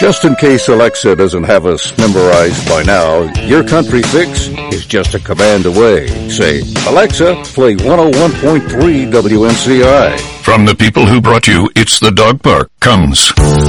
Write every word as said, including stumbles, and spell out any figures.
Just in case Alexa doesn't have us memorized by now, your country fix is just a command away. Say, Alexa, play one oh one point three W M C I. From the people who brought you It's the Dog Park comes